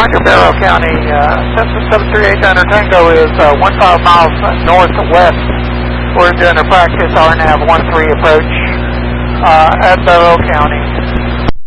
Roger, Barrow County, Census 738 Gunner Tango is 15 miles northwest. We're doing a practice RNAV 13 approach at Barrow County.